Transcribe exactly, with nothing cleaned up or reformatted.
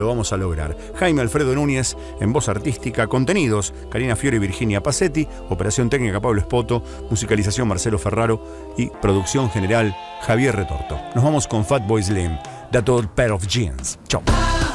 Lo vamos a lograr. Jaime Alfredo Núñez en voz artística, contenidos, Karina Fiore y Virginia Pacetti, operación técnica Pablo Espoto, musicalización Marcelo Ferraro y producción general Javier Retorto. Nos vamos con Fatboy Slim, That Old Pair of Jeans. Chau.